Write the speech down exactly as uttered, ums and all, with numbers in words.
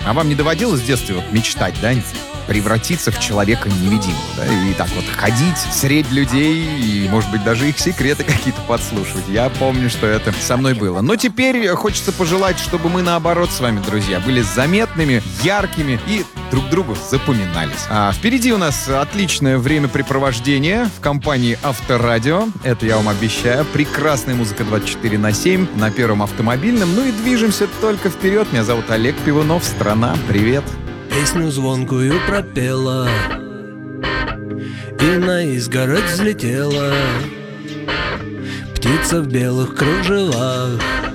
А вам не доводилось в детстве вот мечтать, да, превратиться в человека-невидимку, да, и так вот ходить среди людей и, может быть, даже их секреты какие-то подслушивать. Я помню, что это со мной было. Но теперь хочется пожелать, чтобы мы, наоборот, с вами, друзья, были заметными, яркими и друг другу запоминались. А впереди у нас отличное времяпрепровождение в компании Авторадио. Это я вам обещаю. Прекрасная музыка двадцать четыре на семь на Первом автомобильном. Ну и движемся только вперед. Меня зовут Олег Пивунов. Страна, привет. Песню звонкую пропела и на изгородь взлетела птица в белых кружевах,